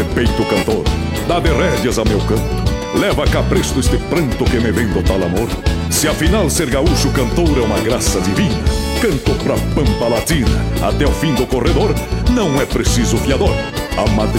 peito cantor, dá de rédeas a meu canto, leva a capresto este pranto que me vem do tal amor. Se afinal ser gaúcho cantor é uma graça divina, canto pra pampa latina, até o fim do corredor, não é preciso fiador. A madrinha